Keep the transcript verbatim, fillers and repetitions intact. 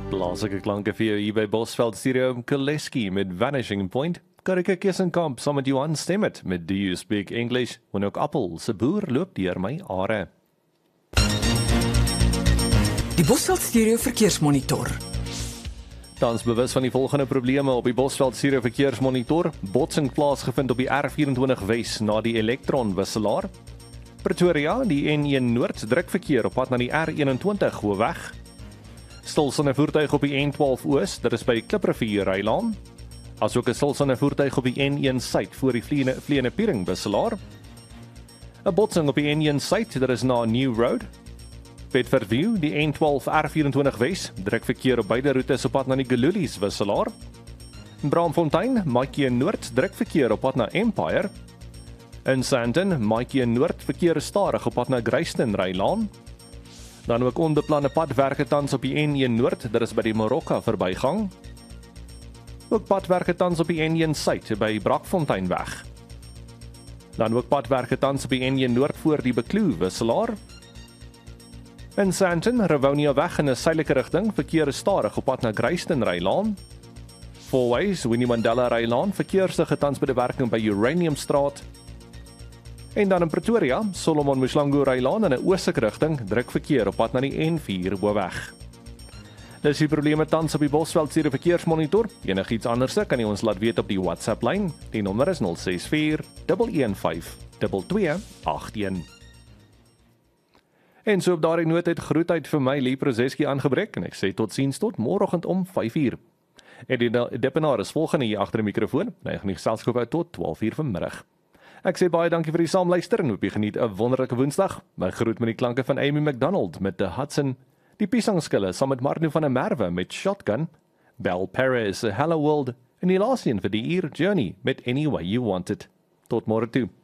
Plaaslike klanke vir jou hier by Bosveld Stereo Koleski met Vanishing Point. Karike Kissenkamp saam met Johan Stemmet met Do You Speak English? En ook Appel se boer loop deur my are. Die Bosveld Stereo Verkeersmonitor. Tans bewus van die volgende probleme op die Bosveld Stereo Verkeersmonitor. Botsing plaasgevind op die R vyf-en-twintig Wes na die Elektron wisselaar. Pretoria, die N een Noord drukverkeer op pad na die R eenentwintig Hoofweg. Stilstaande voertuig op die N twaalf Oos, dit is by Kliprivier Rylaan. Asook 'n stilstaande voertuig op die N een Suid voor die Vleene Piering wisselaar. 'n Botsing op die N een Suid, dit is na New Road. Bedford View, die N twaalf R vyf-en-twintig Wes, drukverkeer op beide roetes op pad na die Gululies wisselaar. Braamfontein, Maatjie Noord drukverkeer op pad na Empire. In Sandton, Maatjie Noord verkeer stadig op pad na Grayston Rylaan. Dan ook onbeplande padwerke tans op die N een Noord, dit is by die Morocca verbygang. Ook padwerke tans op die N een Suid by Brakfonteinweg. Dan ook padwerke tans op die N een Noord voor die Bekloo wisselaar. In Sandton, Rivonia weg in 'n suidelike rigting, verkeer stadig op pad na Grayston Rylaan. Fourways, Winnie Mandela Rylaan, verkeersdige tans by die werking by Uraniumstraat. En dan in Pretoria, Solomon Mshlangu Rylaan in 'n oostelike rigting, druk verkeer op pad na die N vier Hoofweg. Dis die probleme tans op die Bosveld Stereo Verkeersmonitor. Enigiets anderste kan jy ons laat weet op die WhatsApp lyn. Die nommer is nul ses vier een een vyf twee twee agt een. En so op daardie noot het groetheid vir my Lee Prozeski aangebreek en ek sê totsiens tot môreoggend om vyf uur. En die Depenaar is volgende hier agter die mikrofoon. Hy gaan die geselskap hou tot twaalf uur vanmiddag. Ek sê baie dankie vir die saamluister en hoop jy geniet 'n wonderlike Woensdag. My groet met die klanke van Amy McDonald met The Hudson, die Piesangskille saam met Marno van der Merwe met Shotgun, Bell Paris, Hello World en die laaste een vir die uur Journey met Any Way You Want It. Tot môre toe.